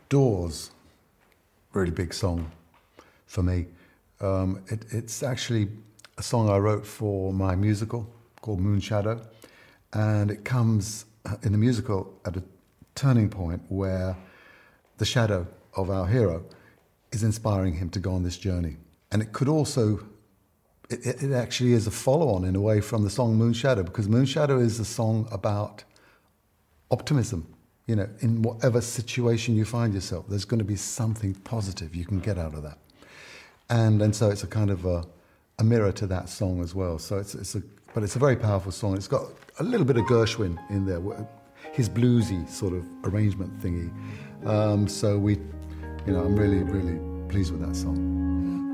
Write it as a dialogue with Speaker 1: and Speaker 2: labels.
Speaker 1: Doors, really big song for me. It's actually a song I wrote for my musical called Moonshadow, and it comes in the musical at a turning point where the shadow of our hero is inspiring him to go on this journey. And it could also, it actually is a follow-on in a way from the song Moonshadow, because Moonshadow is a song about optimism. You know, in whatever situation you find yourself, there's going to be something positive you can get out of that. And so it's a kind of a mirror to that song as well. So it's a very powerful song. It's got a little bit of Gershwin in there, his bluesy sort of arrangement thingy. So I'm really, really pleased with that song.